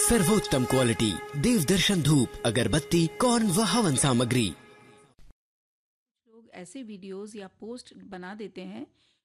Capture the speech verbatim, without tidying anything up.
सर्वोत्तम क्वालिटी देव दर्शन धूप, अगरबत्ती, कौन व हवन सामग्री। लोग ऐसे वीडियोस या पोस्ट बना देते हैं